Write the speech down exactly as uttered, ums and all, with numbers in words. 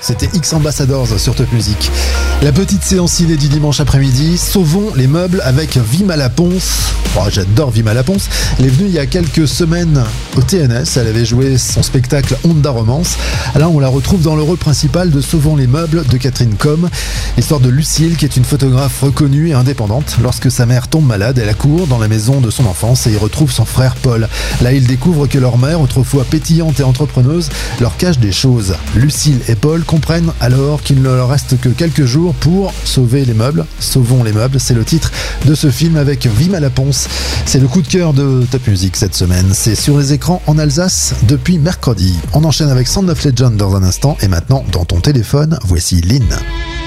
c'était X Ambassadors sur Top Music. La petite séance ciné du dimanche après-midi, sauvons les meubles avec Vima Laponce. Oh, j'adore Vima Laponce. Elle est venue il y a quelques semaines au T N S, elle avait joué son spectacle Honda Romance. Là, on la retrouve dans le rôle principal de Sauvons les meubles de Catherine Com. Histoire de Lucille, qui est une photographe reconnue et indépendante. Lorsque sa mère tombe malade, elle accourt dans la maison de son enfance et y retrouve son frère Paul. Là, il découvre que leur mère, autrefois pétillante et entrepreneuse, leur cache des choses. Lucille et Paul comprennent alors qu'il ne leur reste que quelques jours pour sauver les meubles. Sauvons les meubles, c'est le titre de ce film avec Vima Laponce. C'est le coup de cœur de Top Music cette semaine. C'est sur les écrans en Alsace depuis mercredi. On enchaîne avec Sound of Legend dans un instant et maintenant dans ton téléphone, voici Lynn.